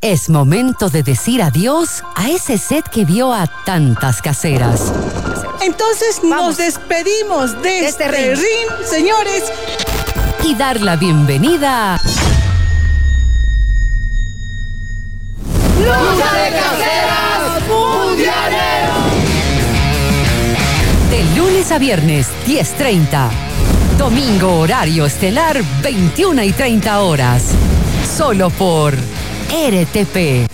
Es momento de decir adiós a ese set que vio a tantas caseras. Entonces nos despedimos de este ring, señores. Y dar la bienvenida a... ¡Lucha de Caseras Mundiales! De lunes a viernes, 10:30. Domingo, horario estelar, 21:30 horas. Solo por RTP.